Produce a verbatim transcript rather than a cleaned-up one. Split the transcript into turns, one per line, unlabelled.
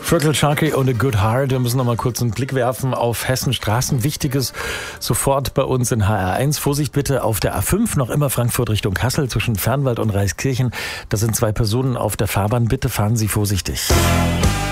Circle Sharkey und A Good Heart. Wir müssen noch mal kurz einen Blick werfen auf Hessens Straßen. Wichtiges sofort bei uns in H R eins. Vorsicht bitte auf der A fünf, noch immer Frankfurt Richtung Kassel zwischen Fernwald und Reiskirchen. Da sind zwei Personen auf der Fahrbahn. Bitte fahren Sie vorsichtig.